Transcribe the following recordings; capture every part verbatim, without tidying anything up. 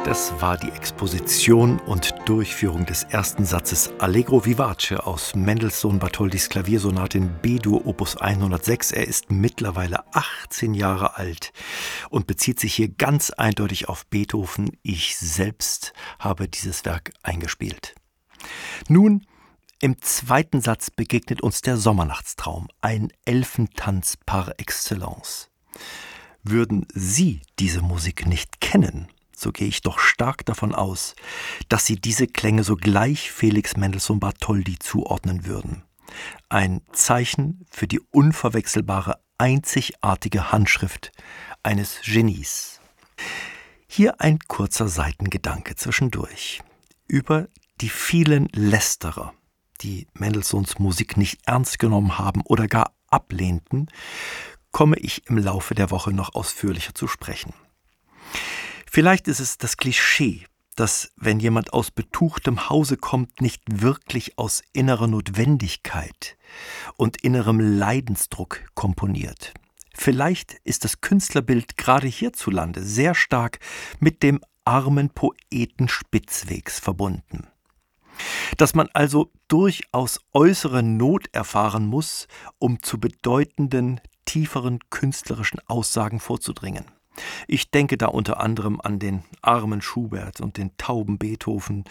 Das war die Exposition und Durchführung des ersten Satzes Allegro vivace aus Mendelssohn-Bartholdis Klaviersonate in B-Dur Opus hundertsechs. Er ist mittlerweile achtzehn Jahre alt und bezieht sich hier ganz eindeutig auf Beethoven. Ich selbst habe dieses Werk eingespielt. Nun, im zweiten Satz begegnet uns der Sommernachtstraum, ein Elfentanz par excellence. Würden Sie diese Musik nicht kennen, so gehe ich doch stark davon aus, dass Sie diese Klänge sogleich Felix Mendelssohn Bartholdy zuordnen würden. Ein Zeichen für die unverwechselbare, einzigartige Handschrift eines Genies. Hier ein kurzer Seitengedanke zwischendurch über die vielen Lästerer, die Mendelssohns Musik nicht ernst genommen haben oder gar ablehnten, komme ich im Laufe der Woche noch ausführlicher zu sprechen. Vielleicht ist es das Klischee, dass, wenn jemand aus betuchtem Hause kommt, nicht wirklich aus innerer Notwendigkeit und innerem Leidensdruck komponiert. Vielleicht ist das Künstlerbild gerade hierzulande sehr stark mit dem armen Poeten Spitzwegs verbunden. Dass man also durchaus äußere Not erfahren muss, um zu bedeutenden, tieferen künstlerischen Aussagen vorzudringen. Ich denke da unter anderem an den armen Schubert und den tauben Beethoven,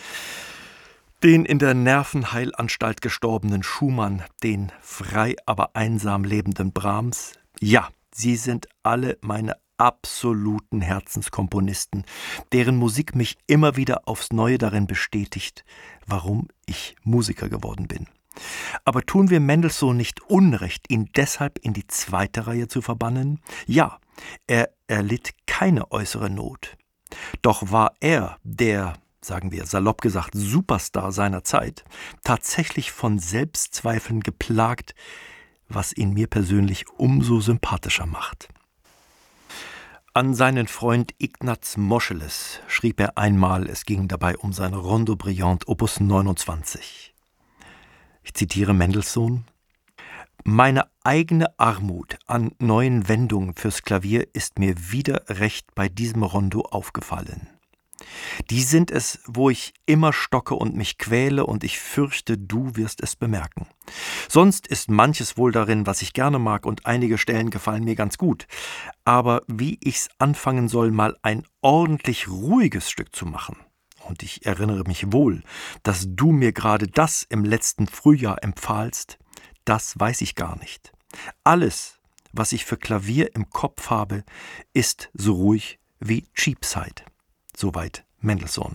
den in der Nervenheilanstalt gestorbenen Schumann, den frei, aber einsam lebenden Brahms. Ja, sie sind alle meine absoluten Herzenskomponisten, deren Musik mich immer wieder aufs Neue darin bestätigt, warum ich Musiker geworden bin. Aber tun wir Mendelssohn nicht Unrecht, ihn deshalb in die zweite Reihe zu verbannen? Ja, er erlitt keine äußere Not. Doch war er, der, sagen wir salopp gesagt, Superstar seiner Zeit, tatsächlich von Selbstzweifeln geplagt, was ihn mir persönlich umso sympathischer macht. An seinen Freund Ignaz Moscheles schrieb er einmal, es ging dabei um seine Rondo Brillant Opus neunundzwanzig. Ich zitiere Mendelssohn: »Meine eigene Armut an neuen Wendungen fürs Klavier ist mir wieder recht bei diesem Rondo aufgefallen. Die sind es, wo ich immer stocke und mich quäle, und ich fürchte, du wirst es bemerken. Sonst ist manches wohl darin, was ich gerne mag, und einige Stellen gefallen mir ganz gut. Aber wie ich's anfangen soll, mal ein ordentlich ruhiges Stück zu machen. Und ich erinnere mich wohl, dass du mir gerade das im letzten Frühjahr empfahlst, das weiß ich gar nicht. Alles, was ich für Klavier im Kopf habe, ist so ruhig wie Cheapside.« Soweit Mendelssohn.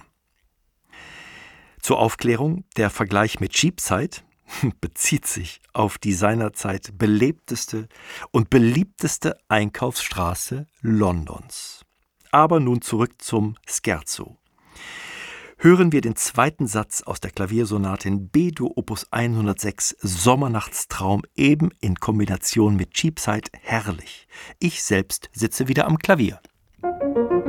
Zur Aufklärung, der Vergleich mit Cheapside bezieht sich auf die seinerzeit belebteste und beliebteste Einkaufsstraße Londons. Aber nun zurück zum Scherzo. Hören wir den zweiten Satz aus der Klaviersonate in B-Dur Opus hundertsechs, Sommernachtstraum, eben in Kombination mit Cheapside, herrlich. Ich selbst sitze wieder am Klavier.